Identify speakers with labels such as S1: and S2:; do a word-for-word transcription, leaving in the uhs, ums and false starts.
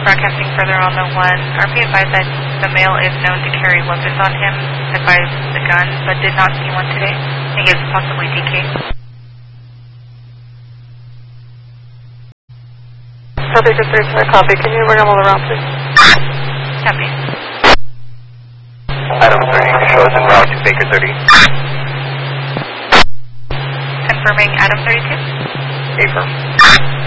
S1: broadcasting further on the one. R P advised that the male is known to carry weapons on him, advised the gun, but did not see one today. I think it's possibly D K.
S2: Copy, good three, four, copy. Can you bring them all around, please?
S1: Copy.
S3: Adam thirty shows en route to Baker thirty.
S1: Confirming Adam thirty-two.
S3: Affirm.